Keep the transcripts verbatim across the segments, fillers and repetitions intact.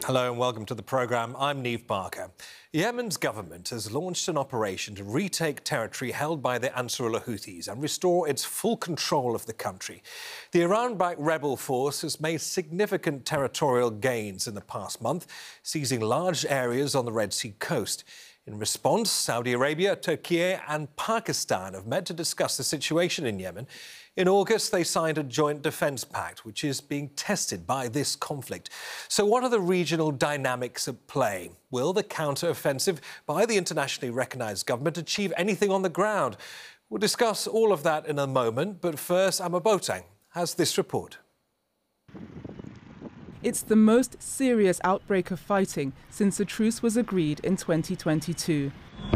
Hello and welcome to the programme. I'm Neve Barker. Yemen's government has launched an operation to retake territory held by the Ansarullah Houthis and restore its full control of the country. The Iran-backed rebel force has made significant territorial gains in the past month, seizing large areas on the Red Sea coast. In response, Saudi Arabia, Turkey and Pakistan have met to discuss the situation in Yemen. In August, they signed a joint defence pact, which is being tested by this conflict. So what are the regional dynamics at play? Will the counter-offensive by the internationally recognised government achieve anything on the ground? We'll discuss all of that in a moment, but first, Amma Boateng has this report. It's the most serious outbreak of fighting since a truce was agreed in twenty twenty-two.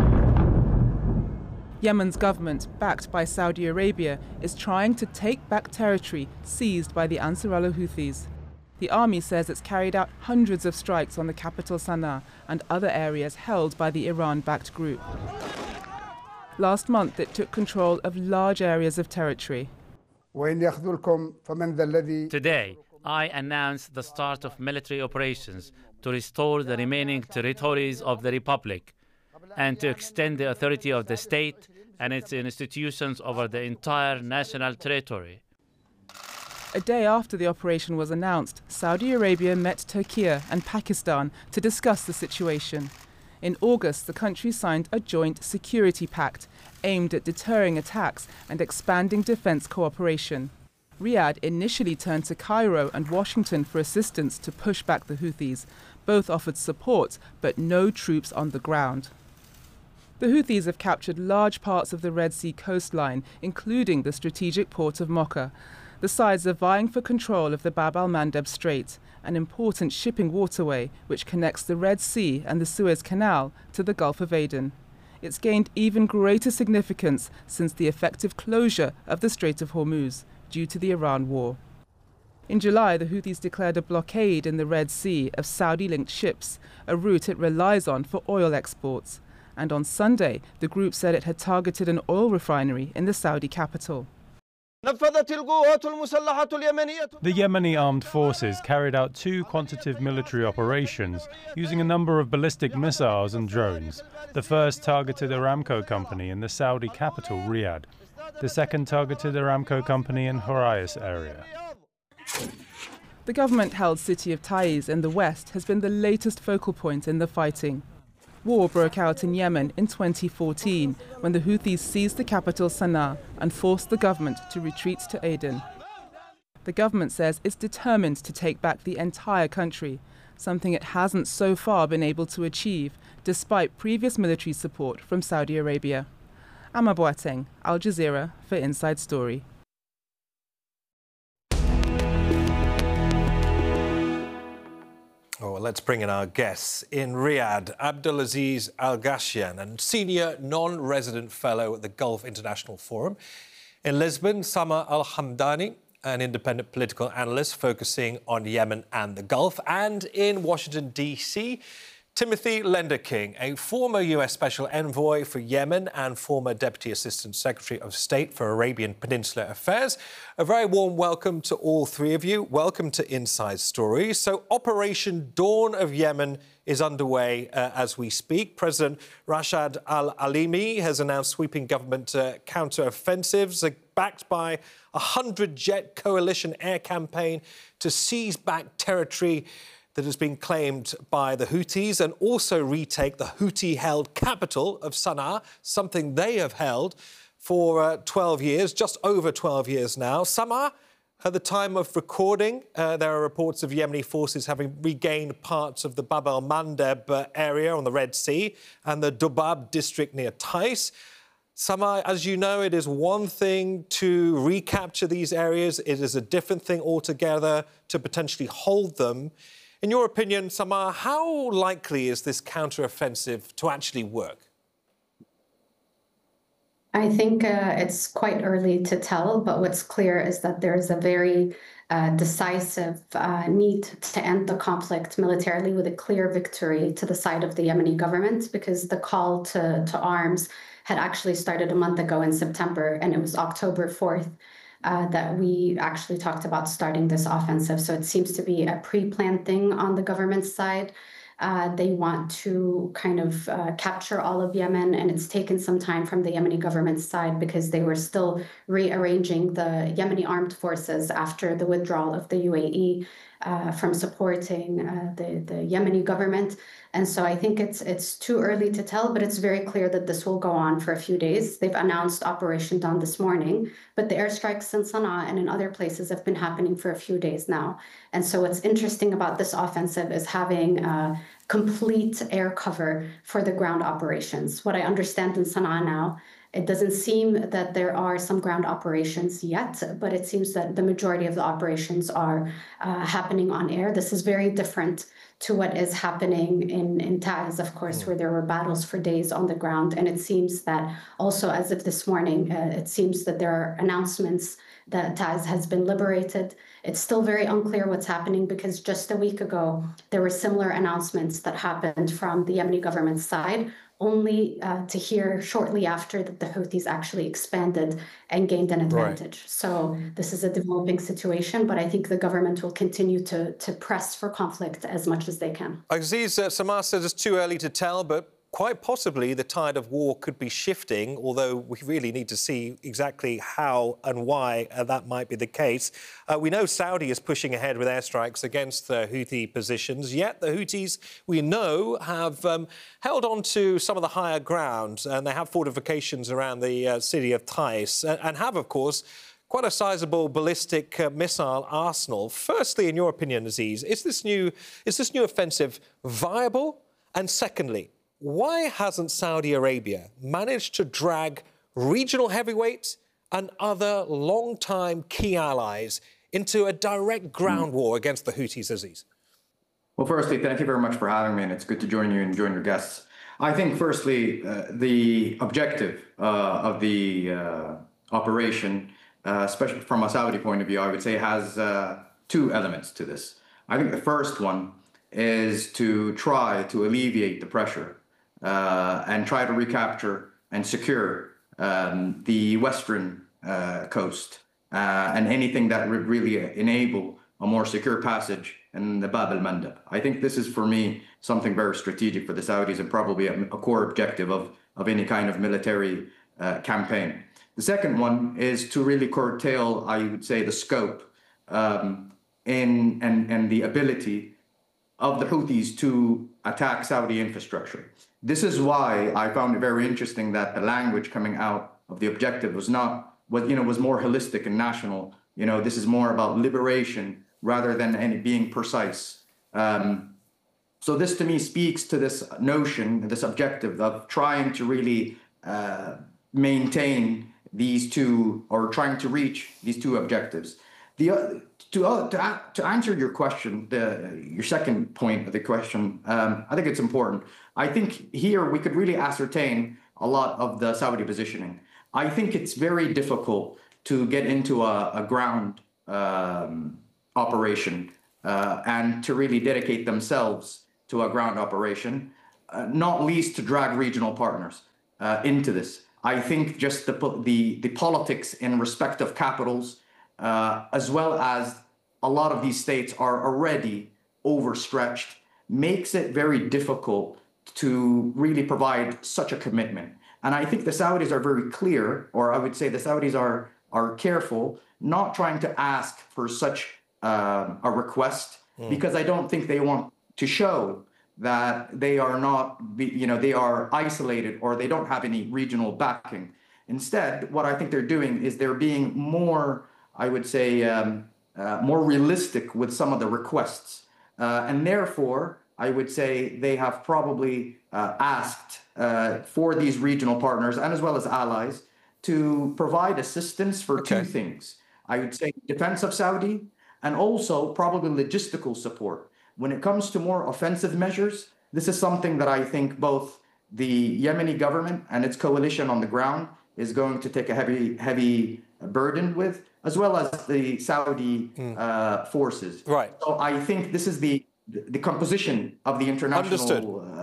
Yemen's government, backed by Saudi Arabia, is trying to take back territory seized by the Ansarullah Houthis. The army says it's carried out hundreds of strikes on the capital Sana'a and other areas held by the Iran-backed group. Last month, it took control of large areas of territory. Today, I announce the start of military operations to restore the remaining territories of the Republic and to extend the authority of the state and its institutions over the entire national territory. A day after the operation was announced, Saudi Arabia met Turkey and Pakistan to discuss the situation. In August, the countries signed a joint security pact aimed at deterring attacks and expanding defense cooperation. Riyadh initially turned to Cairo and Washington for assistance to push back the Houthis. Both offered support, but no troops on the ground. The Houthis have captured large parts of the Red Sea coastline, including the strategic port of Mocha. The sides are vying for control of the Bab al-Mandeb Strait, an important shipping waterway which connects the Red Sea and the Suez Canal to the Gulf of Aden. It's gained even greater significance since the effective closure of the Strait of Hormuz due to the Iran war. In July, the Houthis declared a blockade in the Red Sea of Saudi-linked ships, a route it relies on for oil exports. And on Sunday, the group said it had targeted an oil refinery in the Saudi capital. The Yemeni armed forces carried out two quantitative military operations using a number of ballistic missiles and drones. The first targeted Aramco company in the Saudi capital, Riyadh. The second targeted Aramco company in Horayas area. The government-held city of Taiz in the west has been the latest focal point in the fighting. War broke out in Yemen in twenty fourteen when the Houthis seized the capital Sana'a and forced the government to retreat to Aden. The government says it's determined to take back the entire country, something it hasn't so far been able to achieve, despite previous military support from Saudi Arabia. Amma Boateng, Al Jazeera for Inside Story. Oh, well, let's bring in our guests. In Riyadh, Abdulaziz Al-Ghashyan, a senior non-resident fellow at the Gulf International Forum. In Lisbon, Sama Al-Hamdani, an independent political analyst focusing on Yemen and the Gulf. And in Washington, D C, Timothy Lenderking, a former U S Special Envoy for Yemen and former Deputy Assistant Secretary of State for Arabian Peninsula Affairs. A very warm welcome to all three of you. Welcome to Inside Story. So Operation Dawn of Yemen is underway uh, as we speak. President Rashad Al-Alimi has announced sweeping government uh, counter-offensives uh, backed by a hundred-jet coalition air campaign to seize back territory that has been claimed by the Houthis and also retake the Houthi-held capital of Sana'a, something they have held for uh, twelve years, just over twelve years now. Sama, at the time of recording, uh, there are reports of Yemeni forces having regained parts of the Bab al-Mandeb uh, area on the Red Sea and the Dubab district near Taiz. Sama, as you know, it is one thing to recapture these areas. It is a different thing altogether to potentially hold them. In your opinion, Sama, how likely is this counter-offensive to actually work? I think uh, it's quite early to tell, but what's clear is that there is a very uh, decisive uh, need to end the conflict militarily with a clear victory to the side of the Yemeni government, because the call to, to arms had actually started a month ago in September, and it was October fourth uh, that we actually talked about starting this offensive. So it seems to be a pre-planned thing on the government side. Uh, they want to kind of uh, capture all of Yemen, and it's taken some time from the Yemeni government side because they were still rearranging the Yemeni armed forces after the withdrawal of the U A E uh, from supporting uh, the, the Yemeni government. And so I think it's it's too early to tell, but it's very clear that this will go on for a few days. They've announced Operation Dawn this morning, but the airstrikes in Sana'a and in other places have been happening for a few days now. And so what's interesting about this offensive is having uh, complete air cover for the ground operations. What I understand in Sana'a now, it doesn't seem that there are some ground operations yet, but it seems that the majority of the operations are uh, happening on air. This is very different to what is happening in, in Taiz, of course, where there were battles for days on the ground. And it seems that also, as of this morning, uh, it seems that there are announcements that Taiz has been liberated. It's still very unclear what's happening because just a week ago, there were similar announcements that happened from the Yemeni government side, only uh, to hear shortly after that the Houthis actually expanded and gained an advantage. Right. So this is a developing situation, but I think the government will continue to, to press for conflict as much as they can. Aziz, uh, Samar says it's too early to tell, but quite possibly the tide of war could be shifting, although we really need to see exactly how and why uh, that might be the case. Uh, we know Saudi is pushing ahead with airstrikes against the Houthi positions, yet the Houthis, we know, have um, held on to some of the higher ground, and they have fortifications around the uh, city of Taiz, and, and have, of course, quite a sizable ballistic uh, missile arsenal. Firstly, in your opinion, Aziz, is this new, is this new offensive viable? And secondly, why hasn't Saudi Arabia managed to drag regional heavyweights and other long-time key allies into a direct ground war against the Houthis, Aziz? Well, firstly, thank you very much for having me, and it's good to join you and join your guests. I think, firstly, uh, the objective uh, of the uh, operation, uh, especially from a Saudi point of view, I would say has uh, two elements to this. I think the first one is to try to alleviate the pressure Uh, and try to recapture and secure um, the western uh, coast uh, and anything that would really enable a more secure passage in the Bab al-Mandab. I think this is, for me, something very strategic for the Saudis and probably a, a core objective of, of any kind of military uh, campaign. The second one is to really curtail, I would say, the scope um, in, and, and the ability of the Houthis to attack Saudi infrastructure. This is why I found it very interesting that the language coming out of the objective was not, what you know, was more holistic and national. You know, this is more about liberation rather than any being precise. Um, so this to me speaks to this notion, this objective of trying to really uh, maintain these two, or trying to reach these two objectives. The, uh, to, uh, to, uh, to answer your question, the, your second point of the question, um, I think it's important. I think here we could really ascertain a lot of the Saudi positioning. I think it's very difficult to get into a, a ground um, operation uh, and to really dedicate themselves to a ground operation, uh, not least to drag regional partners uh, into this. I think just the, the, the politics in respect of capitals, Uh, as well as a lot of these states are already overstretched, makes it very difficult to really provide such a commitment. And I think the Saudis are very clear, or I would say the Saudis are, are careful, not trying to ask for such uh, a request, mm. because I don't think they want to show that they are not, you know, they are isolated or they don't have any regional backing. Instead, what I think they're doing is they're being more, I would say, um, uh, more realistic with some of the requests. Uh, and therefore, I would say they have probably uh, asked uh, for these regional partners and as well as allies to provide assistance for okay. two things. I would say defense of Saudi and also probably logistical support. When it comes to more offensive measures, this is something that I think both the Yemeni government and its coalition on the ground is going to take a heavy, heavy burden with, as well as the Saudi mm. uh, forces. Right. So I think this is the the composition of the international. Understood.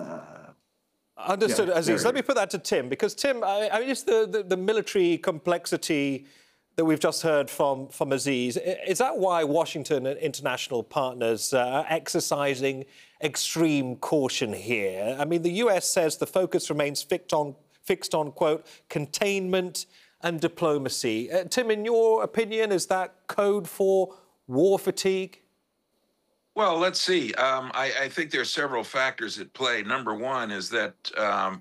Uh, Understood, yeah, Aziz. Let me put that to Tim, because Tim, I, I mean, is the, the the military complexity that we've just heard from, from Aziz, is that why Washington and international partners uh, are exercising extreme caution here? I mean, the U S says the focus remains fixed on, fixed on quote, containment and diplomacy. Uh, Tim, in your opinion, is that code for war fatigue? Well, let's see. Um, I, I think there are several factors at play. Number one is that um,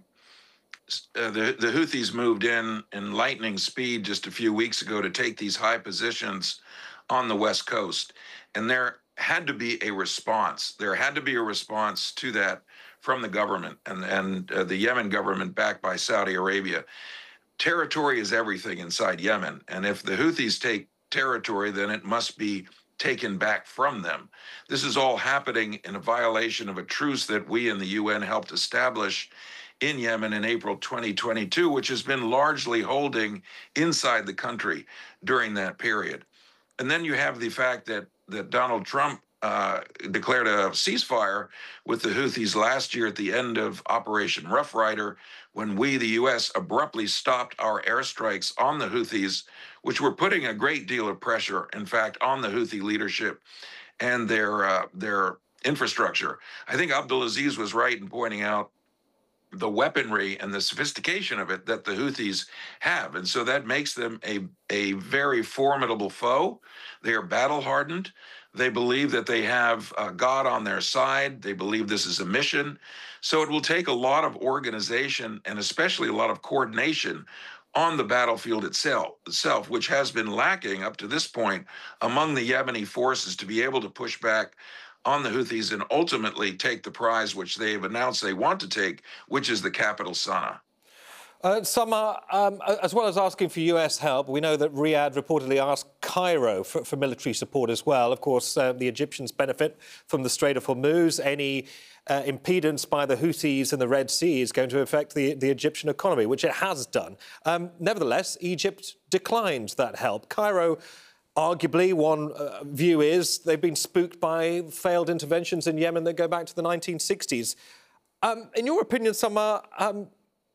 Uh, the, the Houthis moved in in lightning speed just a few weeks ago to take these high positions on the West Coast. And there had to be a response. There had to be a response to that from the government and, and uh, the Yemen government backed by Saudi Arabia. Territory is everything inside Yemen. And if the Houthis take territory, then it must be taken back from them. This is all happening in a violation of a truce that we in the U N helped establish in Yemen in April twenty twenty-two, which has been largely holding inside the country during that period. And then you have the fact that, that Donald Trump uh, declared a ceasefire with the Houthis last year at the end of Operation Rough Rider, when we, the U S, abruptly stopped our airstrikes on the Houthis, which were putting a great deal of pressure, in fact, on the Houthi leadership and their, uh, their infrastructure. I think Abdulaziz was right in pointing out the weaponry and the sophistication of it that the Houthis have. And so that makes them a, a very formidable foe. They are battle hardened. They believe that they have uh, God on their side. They believe this is a mission. So it will take a lot of organization and especially a lot of coordination on the battlefield itself, itself, which has been lacking up to this point among the Yemeni forces to be able to push back on the Houthis and ultimately take the prize which they've announced they want to take, which is the capital, Sana'a. Uh, Summer, um, as well as asking for U S help, we know that Riyadh reportedly asked Cairo for, for military support as well. Of course, uh, the Egyptians benefit from the Strait of Hormuz. Any uh, impedance by the Houthis in the Red Sea is going to affect the, the Egyptian economy, which it has done. Um, nevertheless, Egypt declined that help. Cairo, arguably, one uh, view is they've been spooked by failed interventions in Yemen that go back to the nineteen sixties. Um, in your opinion, Summer, um,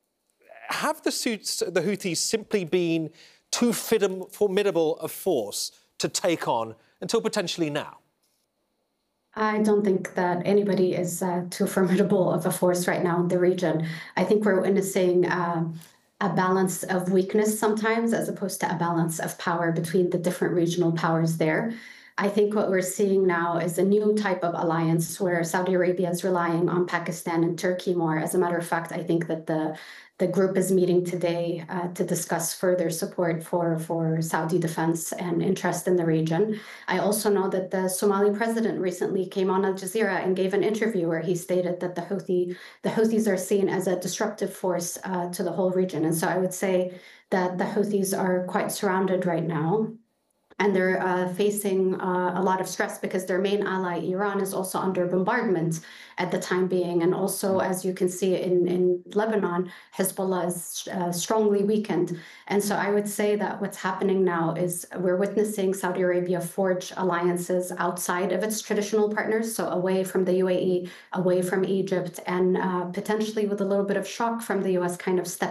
have the, suits, the Houthis simply been too formidable a force to take on until potentially now? I don't think that anybody is uh, too formidable of a force right now in the region. I think we're witnessing uh, a balance of weakness sometimes as opposed to a balance of power between the different regional powers there. I think what we're seeing now is a new type of alliance where Saudi Arabia is relying on Pakistan and Turkey more. As a matter of fact, I think that the The group is meeting today uh, to discuss further support for, for Saudi defense and interest in the region. I also know that the Somali president recently came on Al Jazeera and gave an interview where he stated that the Houthi, the Houthis are seen as a disruptive force uh, to the whole region. And so I would say that the Houthis are quite surrounded right now. And they're uh, facing uh, a lot of stress because their main ally, Iran, is also under bombardment at the time being. And also, as you can see in, in Lebanon, Hezbollah is uh, strongly weakened. And so I would say that what's happening now is we're witnessing Saudi Arabia forge alliances outside of its traditional partners, so away from the U A E, away from Egypt, and uh, potentially with a little bit of shock from the U S kind of step